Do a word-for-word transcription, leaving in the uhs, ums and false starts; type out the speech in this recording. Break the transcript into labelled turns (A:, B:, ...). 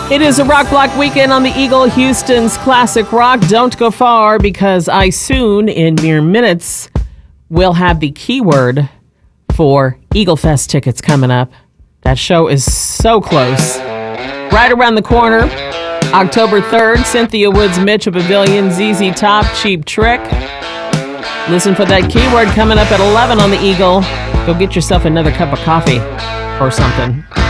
A: It is a Rock Block weekend on the Eagle, Houston's classic rock. Don't go far because I soon, in mere minutes, will have the keyword for Eagle Fest tickets coming up. That show is so close. Right around the corner, October third, Cynthia Woods Mitchell Pavilion, Z Z Top, Cheap Trick. Listen for that keyword coming up at eleven on the Eagle. Go get yourself another cup of coffee or something.